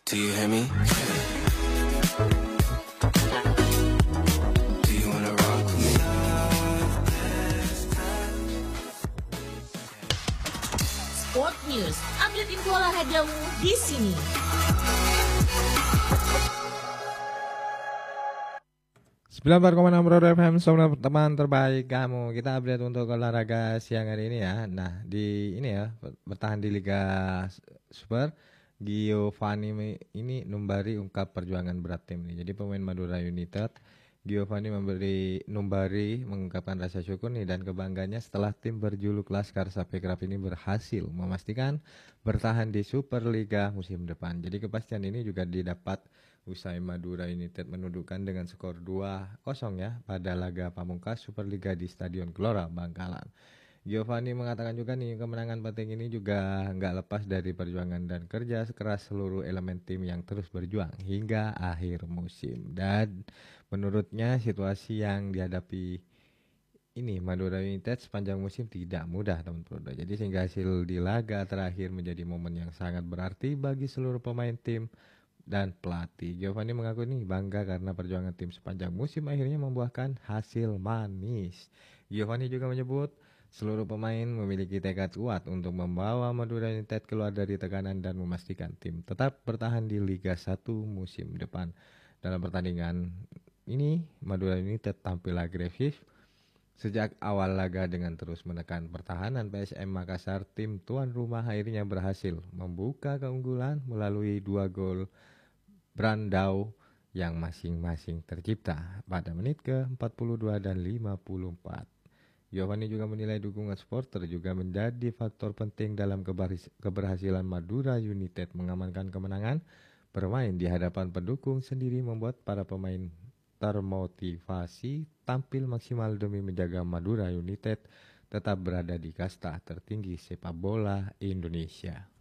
Do you hear me? Do you wanna rock with me? Sport News, update info olahragamu di sini. FM, semua teman terbaik kamu. Kita update untuk olahraga siang hari ini ya. Nah, di ini ya, bertahan di Liga Super, Giovanni ini Numbari ungkap perjuangan berat tim nih. Jadi pemain Madura United, Giovanni Numbari mengungkapkan rasa syukur nih dan kebanggaannya setelah tim berjuluk Laskar Sapekraf ini berhasil memastikan bertahan di Superliga musim depan. Jadi kepastian ini juga didapat usai Madura United menundukkan dengan skor 2-0 ya pada laga pamungkas Superliga di Stadion Gelora Bangkalan. Giovanni mengatakan juga nih kemenangan penting ini juga nggak lepas dari perjuangan dan kerja keras seluruh elemen tim yang terus berjuang hingga akhir musim. Dan menurutnya situasi yang dihadapi ini Madura United sepanjang musim tidak mudah teman-teman. Jadi sehingga hasil di laga terakhir menjadi momen yang sangat berarti bagi seluruh pemain tim dan pelatih. Giovanni mengaku nih bangga karena perjuangan tim sepanjang musim akhirnya membuahkan hasil manis. Giovanni juga menyebut seluruh pemain memiliki tekad kuat untuk membawa Madura United keluar dari tekanan dan memastikan tim tetap bertahan di Liga 1 musim depan. Dalam pertandingan ini, Madura United tampil agresif sejak awal laga dengan terus menekan pertahanan PSM Makassar. Tim tuan rumah akhirnya berhasil membuka keunggulan melalui 2 gol Brandao yang masing-masing tercipta pada menit ke-42 dan 54. Giovanni juga menilai dukungan supporter juga menjadi faktor penting dalam keberhasilan Madura United mengamankan kemenangan. Bermain di hadapan pendukung sendiri membuat para pemain termotivasi tampil maksimal demi menjaga Madura United tetap berada di kasta tertinggi sepak bola Indonesia.